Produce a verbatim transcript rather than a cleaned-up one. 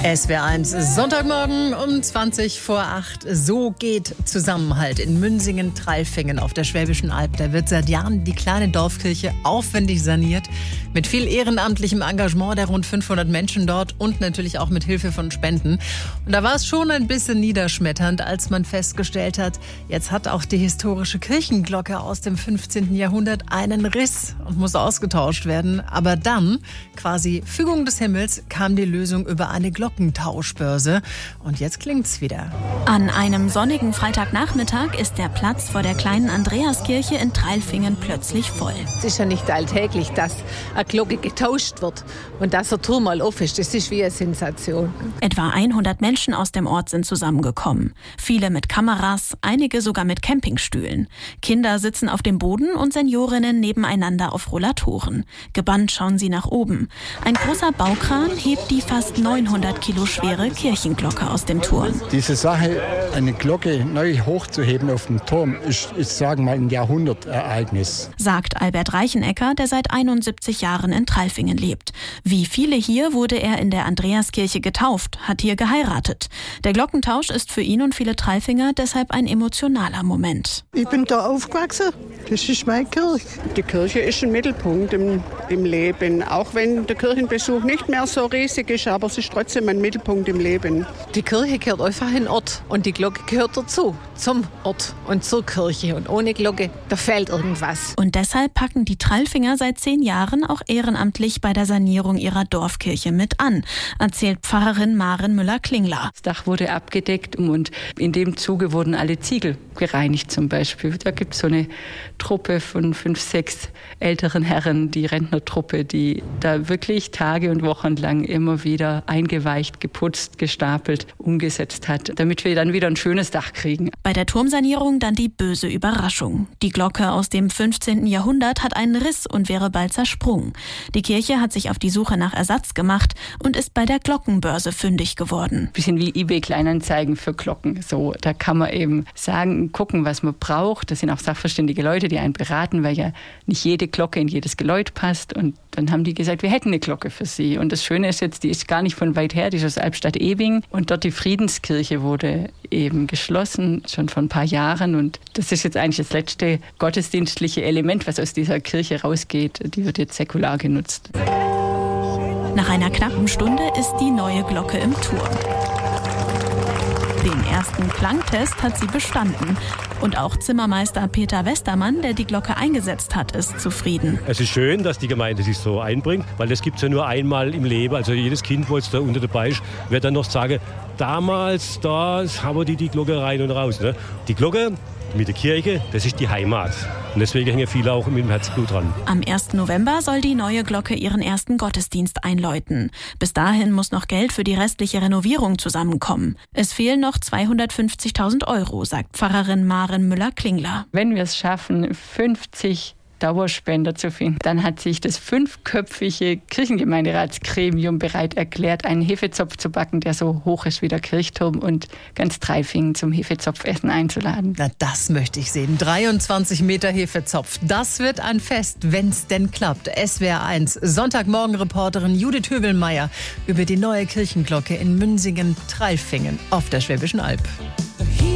S W R eins, Sonntagmorgen um zwanzig vor acht. So geht Zusammenhalt in Münsingen-Treilfingen auf der Schwäbischen Alb. Da wird seit Jahren die kleine Dorfkirche aufwendig saniert. Mit viel ehrenamtlichem Engagement der rund fünfhundert Menschen dort und natürlich auch mit Hilfe von Spenden. Und da war es schon ein bisschen niederschmetternd, als man festgestellt hat, jetzt hat auch die historische Kirchenglocke aus dem fünfzehnten Jahrhundert einen Riss und muss ausgetauscht werden. Aber dann, quasi Fügung des Himmels, kam die Lösung über eine Glockentauschbörse. Und jetzt klingt's wieder. An einem sonnigen Freitagnachmittag ist der Platz vor der kleinen Andreaskirche in Treilfingen plötzlich voll. Es ist ja nicht alltäglich, dass eine Glocke getauscht wird und dass der Turm mal auf ist. Das ist wie eine Sensation. Etwa hundert Menschen aus dem Ort sind zusammengekommen. Viele mit Kameras, einige sogar mit Campingstühlen. Kinder sitzen auf dem Boden und Seniorinnen nebeneinander auf Rollatoren. Gebannt schauen sie nach oben. Ein großer Baukran hebt die fast neunhundert Kilo schwere Kirchenglocke aus dem Turm. Diese Sache, eine Glocke neu hochzuheben auf dem Turm, ist, ist sagen wir mal, ein Jahrhundertereignis. Sagt Albert Reichenecker, der seit einundsiebzig Jahren in Treilfingen lebt. Wie viele hier wurde er in der Andreaskirche getauft, hat hier geheiratet. Der Glockentausch ist für ihn und viele Treilfinger deshalb ein emotionaler Moment. Ich bin da aufgewachsen. Das ist meine Kirche. Die Kirche ist ein Mittelpunkt im, im Leben. Auch wenn der Kirchenbesuch nicht mehr so riesig ist, aber es ist trotzdem ein Mittelpunkt im Leben. Die Kirche gehört einfach in den Ort und die Glocke gehört dazu, zum Ort und zur Kirche. Und ohne Glocke, da fehlt irgendwas. Und deshalb packen die Treilfinger seit zehn Jahren auch ehrenamtlich bei der Sanierung ihrer Dorfkirche mit an, erzählt Pfarrerin Maren Müller-Klingler. Das Dach wurde abgedeckt und in dem Zuge wurden alle Ziegel gereinigt zum Beispiel. Da gibt es so eine Truppe von fünf, sechs älteren Herren, die Rentnertruppe, die da wirklich Tage und Wochen lang immer wieder eingeweicht, geputzt, gestapelt, umgesetzt hat, damit wir dann wieder ein schönes Dach kriegen. Bei der Turmsanierung dann die böse Überraschung. Die Glocke aus dem fünfzehnten Jahrhundert hat einen Riss und wäre bald zersprungen. Die Kirche hat sich auf die Suche nach Ersatz gemacht und ist bei der Glockenbörse fündig geworden. Bisschen wie eBay-Kleinanzeigen für Glocken. So, da kann man eben sagen, gucken, was man braucht. Das sind auch sachverständige Leute, die einen beraten, weil ja nicht jede Glocke in jedes Geläut passt. Und dann haben die gesagt, wir hätten eine Glocke für sie. Und das Schöne ist jetzt, die ist gar nicht von weit her, die ist aus Albstadt-Ebing. Und dort die Friedenskirche wurde eben geschlossen, schon vor ein paar Jahren. Und das ist jetzt eigentlich das letzte gottesdienstliche Element, was aus dieser Kirche rausgeht. Die wird jetzt säkular genutzt. Nach einer knappen Stunde ist die neue Glocke im Turm. Den ersten Klangtest hat sie bestanden. Und auch Zimmermeister Peter Westermann, der die Glocke eingesetzt hat, ist zufrieden. Es ist schön, dass die Gemeinde sich so einbringt, weil das gibt es ja nur einmal im Leben. Also jedes Kind, wo jetzt da unter dabei ist, wird dann noch sagen, damals, da haben wir die, die Glocke rein und raus. Ne? Die Glocke mit der Kirche, das ist die Heimat. Und deswegen hängen viele auch mit dem Herzblut dran. Am ersten November soll die neue Glocke ihren ersten Gottesdienst einläuten. Bis dahin muss noch Geld für die restliche Renovierung zusammenkommen. Es fehlen noch zweihundertfünfzigtausend Euro, sagt Pfarrerin Maren Müller-Klingler. Wenn wir es schaffen, fünfzig Dauerspender zu finden, dann hat sich das fünfköpfige Kirchengemeinderatsgremium bereit erklärt, einen Hefezopf zu backen, der so hoch ist wie der Kirchturm und ganz Treilfingen zum Hefezopfessen einzuladen. Na, das möchte ich sehen. dreiundzwanzig Meter Hefezopf. Das wird ein Fest, wenn's denn klappt. S W R eins, Sonntagmorgen-Reporterin Judith Höbelmeier über die neue Kirchenglocke in Münsingen-Treilfingen auf der Schwäbischen Alb.